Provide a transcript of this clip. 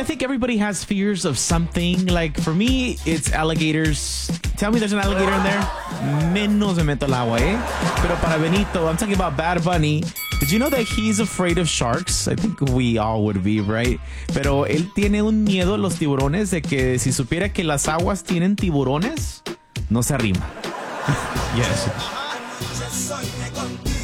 I think everybody has fears of something. Like, for me, it's alligators. Tell me there's an alligator in there. Menos me meto al agua, eh? Pero para Benito, I'm talking about Bad Bunny. Did you know that he's afraid of sharks? I think we all would be, right? Pero él tiene un miedo a los tiburones de que si supiera que las aguas tienen tiburones, no se arrima. Yes.